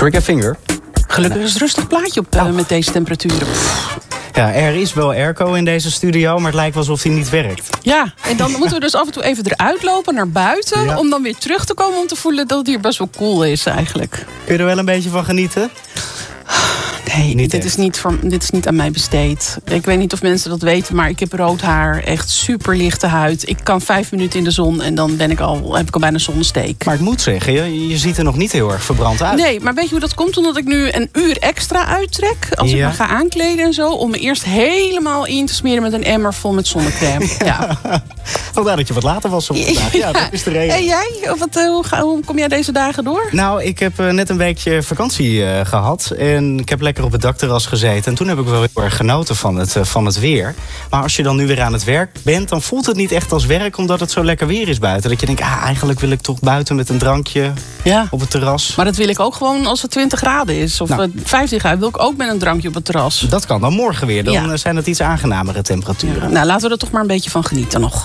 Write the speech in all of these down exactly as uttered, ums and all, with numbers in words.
Trigger finger. Gelukkig is het rustig plaatje op uh, met deze temperaturen. Ja, er is wel airco in deze studio, maar het lijkt wel alsof die niet werkt. Ja, en dan moeten we dus af en toe even eruit lopen naar buiten... Ja. om dan weer terug te komen om te voelen dat het hier best wel cool is eigenlijk. Kun je er wel een beetje van genieten? Nee, niet dit, is niet voor, dit is niet aan mij besteed. Ik weet niet of mensen dat weten, maar ik heb rood haar. Echt super lichte huid. Ik kan vijf minuten in de zon en dan ben ik al, heb ik al bijna zonnesteek. Maar ik moet zeggen, je, je ziet er nog niet heel erg verbrand uit. Nee, maar weet je hoe dat komt? Omdat ik nu een uur extra uittrek. Als ja. ik me ga aankleden en zo. Om me eerst helemaal in te smeren met een emmer vol met zonnecrème. Ja. Vandaar dat je wat later was op vandaag. Ja, ja, dat is de reden. En jij? Wat, uh, hoe, ga, hoe kom jij deze dagen door? Nou, ik heb uh, net een weekje vakantie uh, gehad. En ik heb lekker op het dakterras gezeten. En toen heb ik wel heel erg genoten van het, uh, van het weer. Maar als je dan nu weer aan het werk bent, dan voelt het niet echt als werk, omdat het zo lekker weer is buiten. Dat je denkt, ah, eigenlijk wil ik toch buiten met een drankje ja. op het terras. Maar dat wil ik ook gewoon als het twintig graden is. Of nou, vijftien graden wil ik ook met een drankje op het terras. Dat kan dan morgen weer. Dan ja. zijn het iets aangenamere temperaturen. Ja. Nou, laten we er toch maar een beetje van genieten nog.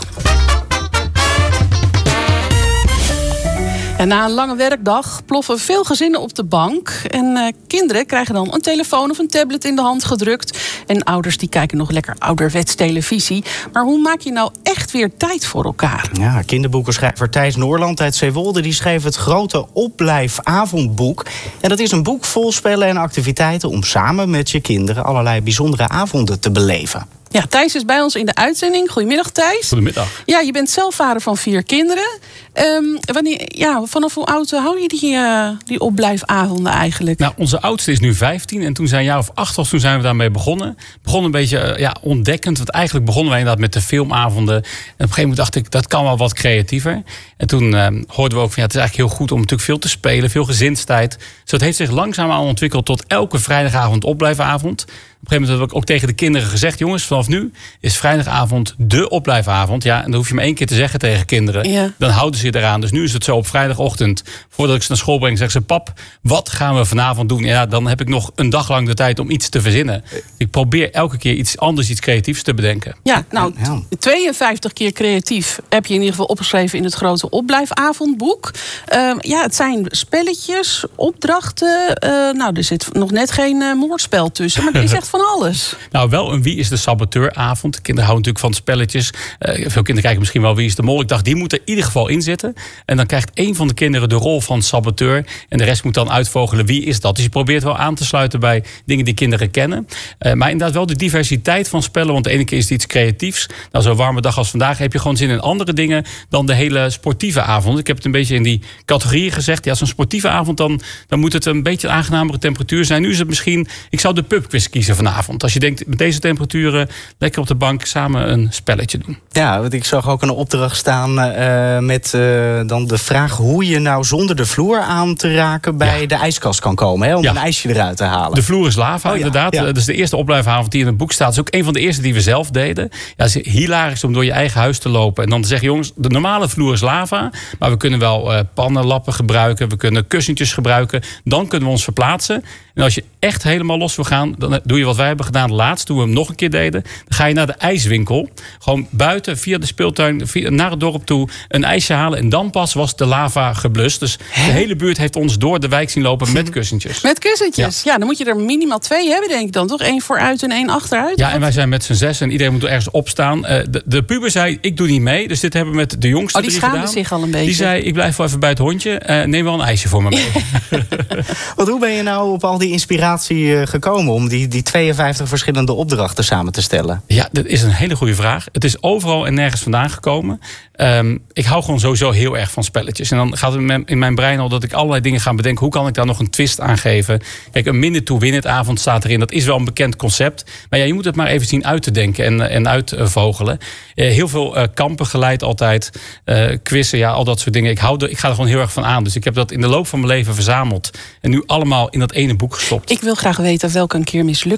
En na een lange werkdag ploffen veel gezinnen op de bank. En uh, kinderen krijgen dan een telefoon of een tablet in de hand gedrukt. En ouders die kijken nog lekker ouderwets televisie. Maar hoe maak je nou echt weer tijd voor elkaar? Ja, kinderboekenschrijver Thijs Noorland uit Zeewolde die schreef het grote Opblijfavondboek. En dat is een boek vol spellen en activiteiten om samen met je kinderen allerlei bijzondere avonden te beleven. Ja, Thijs is bij ons in de uitzending. Goedemiddag, Thijs. Goedemiddag. Ja, je bent zelf vader van vier kinderen. Um, wanneer, ja, vanaf hoe oud hou je die, uh, die opblijfavonden eigenlijk? Nou, onze oudste is nu vijftien. En toen zij een jaar of acht was, toen zijn we daarmee begonnen. Begon een beetje uh, ja, ontdekkend. Want eigenlijk begonnen wij inderdaad met de filmavonden. En op een gegeven moment dacht ik, dat kan wel wat creatiever. En toen uh, hoorden we ook van, ja, het is eigenlijk heel goed om natuurlijk veel te spelen. Veel gezinstijd. Dus het heeft zich langzaamaan ontwikkeld tot elke vrijdagavond opblijfavond. Op een gegeven moment heb ik ook tegen de kinderen gezegd, jongens, vanaf nu is vrijdagavond de opblijfavond. Ja, en dan hoef je maar één keer te zeggen tegen kinderen. Ja. Dan houden ze eraan. Dus nu is het zo op vrijdagochtend, voordat ik ze naar school breng, zeggen ze, pap, wat gaan we vanavond doen? Ja, dan heb ik nog een dag lang de tijd om iets te verzinnen. Ik probeer elke keer iets anders, iets creatiefs te bedenken. Ja, nou, tweeënvijftig keer creatief heb je in ieder geval opgeschreven in het grote opblijfavondboek. Uh, ja, het zijn spelletjes, opdrachten. Uh, nou, er zit nog net geen uh, moordspel tussen, maar er is echt van alles. Nou, wel een Wie is de Saboteuravond. De kinderen houden natuurlijk van spelletjes. Uh, veel kinderen kijken misschien wel Wie is de Mol. Ik dacht, die moet er in ieder geval in zitten. En dan krijgt één van de kinderen de rol van saboteur. En de rest moet dan uitvogelen wie is dat. Dus je probeert wel aan te sluiten bij dingen die kinderen kennen. Uh, maar inderdaad wel de diversiteit van spellen. Want de ene keer is het iets creatiefs. Nou, zo'n warme dag als vandaag heb je gewoon zin in andere dingen dan de hele sportieve avond. Ik heb het een beetje in die categorieën gezegd. Ja, zo'n sportieve avond, dan, dan moet het een beetje een aangenamere temperatuur zijn. Nu is het misschien, ik zou de pubquiz kiezen vanavond. Als je denkt, met deze temperaturen lekker op de bank samen een spelletje doen. Ja, want ik zag ook een opdracht staan uh, met uh, dan de vraag hoe je nou zonder de vloer aan te raken bij ja. de ijskast kan komen. Hè, om ja. een ijsje eruit te halen. De vloer is lava, oh, ja. inderdaad. Ja. Dat is de eerste opblijfavond die in het boek staat. Dat is ook een van de eerste die we zelf deden. Ja, het is hilarisch om door je eigen huis te lopen en dan te zeggen, jongens, de normale vloer is lava, maar we kunnen wel uh, pannenlappen gebruiken, we kunnen kussentjes gebruiken. Dan kunnen we ons verplaatsen. En als je echt helemaal los wil gaan, dan doe je wat wij hebben gedaan laatst, toen we hem nog een keer deden. Dan ga je naar de ijswinkel. Gewoon buiten, via de speeltuin, via, naar het dorp toe, een ijsje halen. En dan pas was de lava geblust. Dus Hè? de hele buurt heeft ons door de wijk zien lopen met kussentjes. Met kussentjes? Ja, ja, dan moet je er minimaal twee hebben, denk ik dan, toch? Eén vooruit en één achteruit? Ja, en wij zijn met z'n zes en iedereen moet er ergens opstaan. Uh, de, de puber zei, ik doe niet mee. Dus dit hebben we met de jongste oh, die gedaan. schaamde zich al een beetje. Die zei, ik blijf wel even bij het hondje. Uh, neem wel een ijsje voor me mee. Want hoe ben je nou op al die inspiratie gekomen om die, die tweeënvijftig verschillende opdrachten samen te stellen? Ja, dat is een hele goede vraag. Het is overal en nergens vandaan gekomen. Um, ik hou gewoon sowieso heel erg van spelletjes. En dan gaat het in mijn brein al dat ik allerlei dingen ga bedenken. Hoe kan ik daar nog een twist aan geven? Kijk, een minute to win it avond staat erin. Dat is wel een bekend concept. Maar ja, je moet het maar even zien uit te denken en, en uitvogelen. Uh, heel veel uh, kampen geleid altijd. Uh, quizzen, ja, al dat soort dingen. Ik, hou de, ik ga er gewoon heel erg van aan. Dus ik heb dat in de loop van mijn leven verzameld. En nu allemaal in dat ene boek gestopt. Ik wil graag weten welke een keer mislukt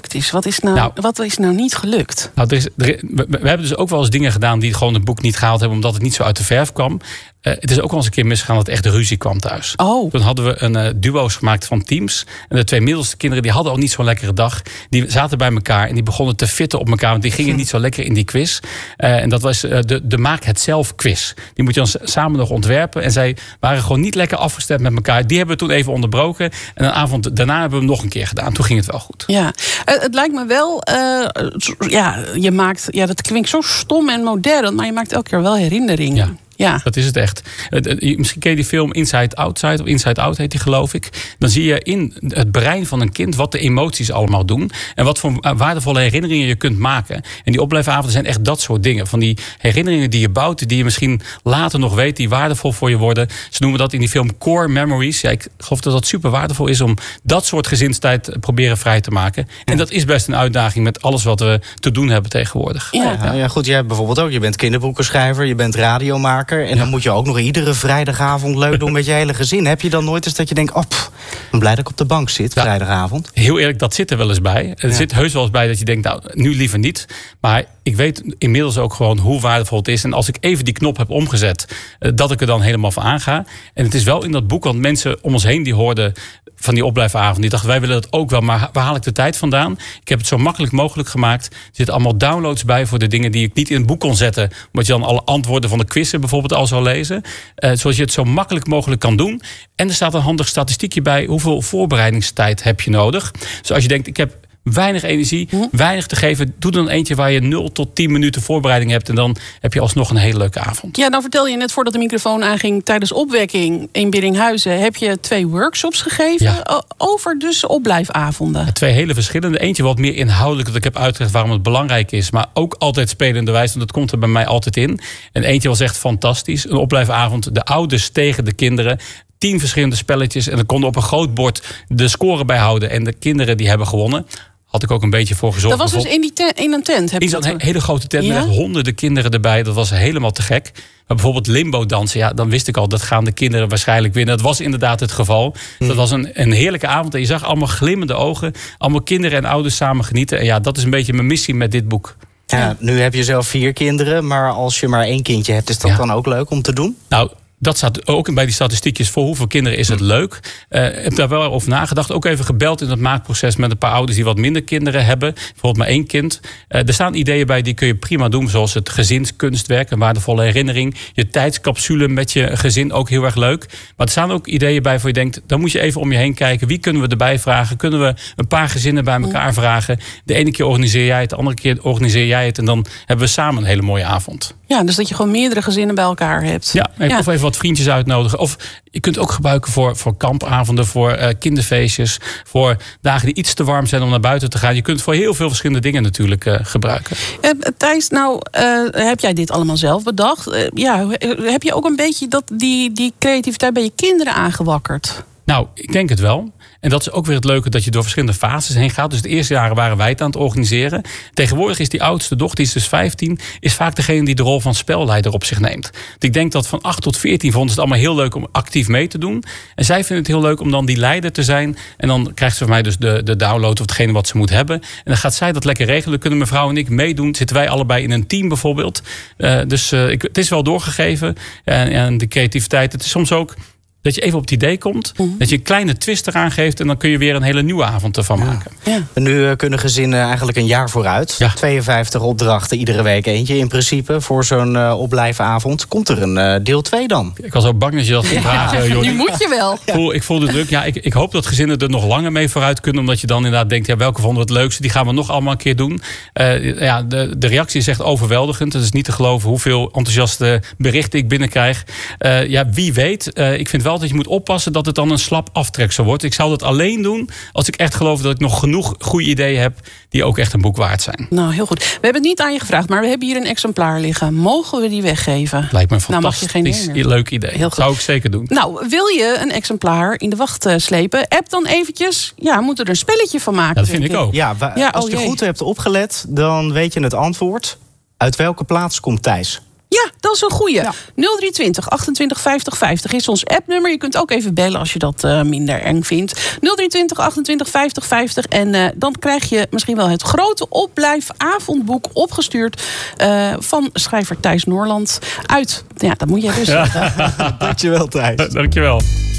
gelukt is? Wat is nou, Nou, wat is nou niet gelukt? Nou, er is, er, we, we hebben dus ook wel eens dingen gedaan die gewoon het boek niet gehaald hebben, omdat het niet zo uit de verf kwam. Uh, het is ook wel eens een keer misgegaan dat er echt ruzie kwam thuis. Oh. Toen hadden we een uh, duo's gemaakt van teams. En de twee middelste kinderen die hadden ook niet zo'n lekkere dag. Die zaten bij elkaar en die begonnen te fitten op elkaar. Want die gingen niet zo lekker in die quiz. Uh, en dat was uh, de, de Maak het zelf quiz. Die moet je dan samen nog ontwerpen. En zij waren gewoon niet lekker afgestemd met elkaar. Die hebben we toen even onderbroken. En een avond daarna hebben we hem nog een keer gedaan. Toen ging het wel goed. Ja, uh, het lijkt me wel... Uh, ja, je maakt... Ja, dat klinkt zo stom en modern. Maar je maakt elke keer wel herinneringen. Ja. Ja. Dat is het echt. Misschien ken je die film Inside Outside, of Inside Out heet die, geloof ik. Dan zie je in het brein van een kind wat de emoties allemaal doen. En wat voor waardevolle herinneringen je kunt maken. En die opblijfavonden zijn echt dat soort dingen. Van die herinneringen die je bouwt, die je misschien later nog weet, die waardevol voor je worden. Ze noemen dat in die film core memories. Ja, ik geloof dat dat super waardevol is om dat soort gezinstijd proberen vrij te maken. En dat is best een uitdaging met alles wat we te doen hebben tegenwoordig. Ja, ja. ja goed, jij hebt bijvoorbeeld ook, je bent kinderboekenschrijver, je bent radiomaker. En ja. dan moet je ook nog iedere vrijdagavond leuk doen met je hele gezin. Heb je dan nooit eens dat je denkt, oh, pff, ik ben blij dat ik op de bank zit, ja, vrijdagavond? Heel eerlijk, dat zit er wel eens bij. Er ja. zit heus wel eens bij dat je denkt, nou, nu liever niet. Maar ik weet inmiddels ook gewoon hoe waardevol het is. En als ik even die knop heb omgezet, dat ik er dan helemaal van aanga. En het is wel in dat boek, want mensen om ons heen die hoorden van die opblijfavond, die dachten, wij willen dat ook wel, maar waar haal ik de tijd vandaan? Ik heb het zo makkelijk mogelijk gemaakt. Er zitten allemaal downloads bij voor de dingen die ik niet in het boek kon zetten, omdat je dan alle antwoorden van de quizzen bijvoorbeeld al zou lezen. Uh, zoals je het zo makkelijk mogelijk kan doen. En er staat een handig statistiekje bij, hoeveel voorbereidingstijd heb je nodig? Dus als je denkt, ik heb weinig energie, hm? weinig te geven, doe dan eentje waar je nul tot tien minuten voorbereiding hebt en dan heb je alsnog een hele leuke avond. Ja, nou vertel je net voordat de microfoon aanging, tijdens opwekking in Biddinghuizen heb je twee workshops gegeven ja. over dus opblijfavonden. Ja, twee hele verschillende. Eentje wat meer inhoudelijk, dat ik heb uitgelegd waarom het belangrijk is, maar ook altijd spelenderwijs, want dat komt er bij mij altijd in. En eentje was echt fantastisch. Een opblijfavond, de ouders tegen de kinderen. Tien verschillende spelletjes en dan konden op een groot bord de score bijhouden en de kinderen die hebben gewonnen. Had ik ook een beetje voor gezorgd. Dat was dus in, die tent, in een tent? Heb in zo'n hele grote tent ja? met echt honderden kinderen erbij. Dat was helemaal te gek. Maar bijvoorbeeld limbo dansen, ja, dan wist ik al, dat gaan de kinderen waarschijnlijk winnen. Dat was inderdaad het geval. Hmm. Dat was een, een heerlijke avond. En je zag allemaal glimmende ogen. Allemaal kinderen en ouders samen genieten. En ja, dat is een beetje mijn missie met dit boek. Ja, nu heb je zelf vier kinderen. Maar als je maar één kindje hebt, is dat ja. dan ook leuk om te doen? Nou, dat staat ook bij die statistiekjes. Voor hoeveel kinderen is het leuk? Uh, ik heb daar wel over nagedacht. Ook even gebeld in het maakproces met een paar ouders die wat minder kinderen hebben. Bijvoorbeeld maar één kind. Uh, er staan ideeën bij die kun je prima doen. Zoals het gezinskunstwerk, een waardevolle herinnering. Je tijdscapsule met je gezin, ook heel erg leuk. Maar er staan ook ideeën bij voor je denkt, dan moet je even om je heen kijken. Wie kunnen we erbij vragen? Kunnen we een paar gezinnen bij elkaar vragen? De ene keer organiseer jij het, de andere keer organiseer jij het. En dan hebben we samen een hele mooie avond. Ja, dus dat je gewoon meerdere gezinnen bij elkaar hebt. Ja, ja. Of even wat vriendjes uitnodigen. Of je kunt het ook gebruiken voor, voor kampavonden, voor uh, kinderfeestjes. Voor dagen die iets te warm zijn om naar buiten te gaan. Je kunt het voor heel veel verschillende dingen natuurlijk uh, gebruiken. Uh, Thijs, nou uh, heb jij dit allemaal zelf bedacht? Uh, ja, heb je ook een beetje dat, die, die creativiteit bij je kinderen aangewakkerd? Nou, ik denk het wel. En dat is ook weer het leuke dat je door verschillende fases heen gaat. Dus de eerste jaren waren wij het aan het organiseren. Tegenwoordig is die oudste dochter, die is dus vijftien... is vaak degene die de rol van spelleider op zich neemt. Dus ik denk dat van acht tot veertien vonden ze het allemaal heel leuk om actief mee te doen. En zij vinden het heel leuk om dan die leider te zijn. En dan krijgt ze van mij dus de, de download of hetgene wat ze moet hebben. En dan gaat zij dat lekker regelen. Dan kunnen mevrouw en ik meedoen. Zitten wij allebei in een team bijvoorbeeld. Uh, dus uh, ik, het is wel doorgegeven. En, en de creativiteit, het is soms ook dat je even op het idee komt, mm-hmm. dat je een kleine twist eraan geeft en dan kun je weer een hele nieuwe avond ervan ja. maken. Ja. En nu uh, kunnen gezinnen eigenlijk een jaar vooruit. Ja. tweeënvijftig opdrachten, iedere week eentje in principe voor zo'n uh, opblijfavond. Komt er een uh, deel twee dan? Ik was ook bang dat je dat ging vragen, ja. Nu moet je wel. Ik voel, ik voel de druk. Ja, ik, ik hoop dat gezinnen er nog langer mee vooruit kunnen, omdat je dan inderdaad denkt, ja, welke vonden we het leukste? Die gaan we nog allemaal een keer doen. Uh, ja, de, de reactie is echt overweldigend. Het is niet te geloven hoeveel enthousiaste berichten ik binnenkrijg. Uh, ja, wie weet. Uh, ik vind wel dat je moet oppassen dat het dan een slap aftreksel wordt. Ik zou dat alleen doen als ik echt geloof dat ik nog genoeg goede ideeën heb die ook echt een boek waard zijn. Nou, heel goed. We hebben het niet aan je gevraagd, maar we hebben hier een exemplaar liggen. Mogen we die weggeven? Lijkt me een fantastisch nou, mag je geen leuk idee. Heel goed. Zou ik zeker doen. Nou, wil je een exemplaar in de wacht slepen? App dan eventjes. Ja, moeten er een spelletje van maken. Ja, dat vind ik ook. Ja, wa- ja, als oh je jee. goed hebt opgelet, dan weet je het antwoord. Uit welke plaats komt Thijs? Ja, dat dat is een goeie. Ja. nul drie twintig achtentwintig vijftig vijftig is ons appnummer. Je kunt ook even bellen als je dat uh, minder eng vindt. nul drie twintig achtentwintig vijftig vijftig. En uh, dan krijg je misschien wel het grote opblijfavondboek opgestuurd uh, van schrijver Thijs Noorland uit. Ja, dat moet jij dus zeggen. Dankjewel, Thijs. Dankjewel.